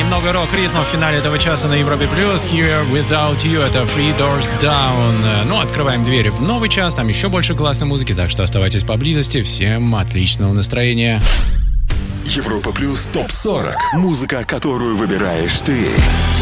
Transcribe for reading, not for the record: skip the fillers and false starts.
немного рок-ритма в финале этого часа на Европе+. Here Without You, это Three Doors Down. Ну, открываем двери в новый час, там еще больше классной музыки, так что оставайтесь поблизости. Всем отличного настроения. Европа Плюс ТОП-40. Музыка, которую выбираешь ты.